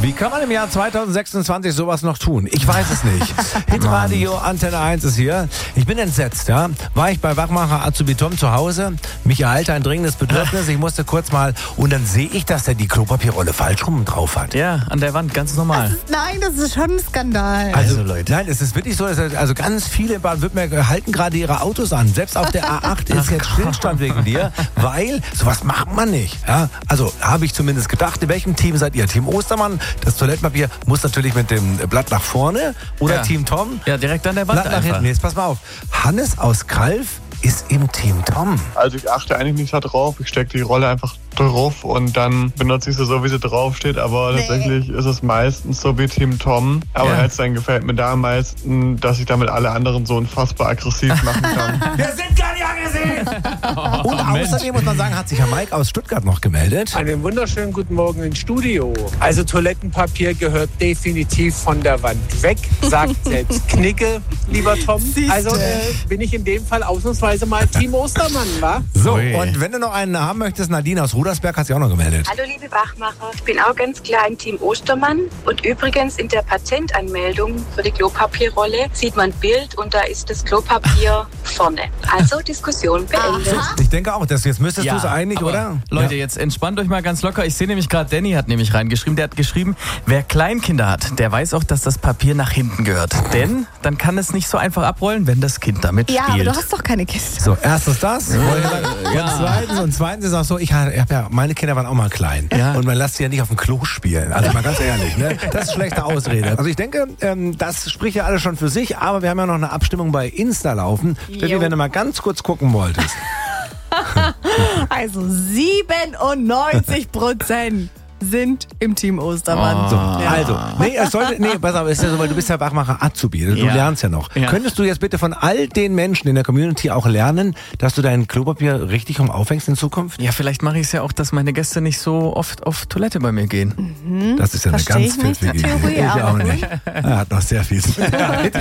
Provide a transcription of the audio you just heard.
Wie kann man im Jahr 2026 sowas noch tun? Ich weiß es nicht. Hitradio Antenne 1 ist hier. Ich bin entsetzt, ja. War ich bei Wachmacher Azubi Tom zu Hause, mich ereilte ein dringendes Bedürfnis, ich musste kurz mal, und dann sehe ich, dass er die Klopapierrolle falsch rum drauf hat. Ja, an der Wand, ganz normal. Nein, das ist schon ein Skandal. Also Leute, nein, es ist wirklich so, dass also ganz viele in Baden-Württemberg halten gerade ihre Autos an. Selbst auf der A8 ist jetzt Stillstand wegen dir, weil sowas macht man nicht. Ja? Also habe ich zumindest gedacht. In welchem Team seid ihr? Team Ostermann? Das Toilettenpapier muss natürlich mit dem Blatt nach vorne. Oder Team Tom? Ja, direkt an der Wand Blatt nach einfach. hinten. Jetzt pass mal auf. Hannes aus Kalf ist im Team Tom. Also ich achte eigentlich nicht da drauf. Ich stecke die Rolle einfach drauf und dann benutze ich sie so, wie sie draufsteht. Aber tatsächlich ist es meistens so wie Team Tom. Aber Headstand gefällt mir da am meisten, dass ich damit alle anderen so unfassbar aggressiv machen kann. Wir sind gar nicht aggressiv! Und außerdem muss man sagen, hat sich Herr Mike aus Stuttgart noch gemeldet. Einen wunderschönen guten Morgen ins Studio. Also Toilettenpapier gehört definitiv von der Wand weg, sagt selbst Knicke, lieber Tom. Also bin ich in dem Fall ausnahmsweise mal Team Ostermann, wa? So, und wenn du noch einen haben möchtest, Nadine aus Rudersberg hat sich auch noch gemeldet. Hallo liebe Wachmacher, ich bin auch ganz klar ein Team Ostermann und übrigens in der Patentanmeldung für die Klopapierrolle sieht man ein Bild und da ist das Klopapier vorne. Also Diskussion beendet. Ich denke auch, jetzt müsstest du es einig, aber oder? Leute, jetzt entspannt euch mal ganz locker. Ich sehe nämlich gerade, Danny hat nämlich reingeschrieben, der hat geschrieben, wer Kleinkinder hat, der weiß auch, dass das Papier nach hinten gehört. Denn dann kann es nicht so einfach abrollen, wenn das Kind damit Ja, aber spielt. du hast doch keine Kiste. So, erstens das. Und zweitens ist auch so, meine Kinder waren auch mal klein. Ja. Und man lässt sie ja nicht auf dem Klo spielen. Also mal ganz ehrlich, ne? Das ist schlechte Ausrede. Also ich denke, das spricht ja alles schon für sich, aber wir haben ja noch eine Abstimmung bei Insta laufen. Steffi, wenn du mal ganz kurz gucken wolltest. Also 97% sind im Team Ostermann. So, also, pass auf, ist ja so, weil du bist ja Wachmacher Azubi, du lernst ja noch. Ja. Könntest du jetzt bitte von all den Menschen in der Community auch lernen, dass du dein Klopapier richtig rum aufhängst in Zukunft? Ja, vielleicht mache ich es ja auch, dass meine Gäste nicht so oft auf Toilette bei mir gehen. Das ist ja Versteh eine ich ganz nicht, die pfiffige Theorie, Idee. Ich aber auch nicht. Er hat noch sehr viel.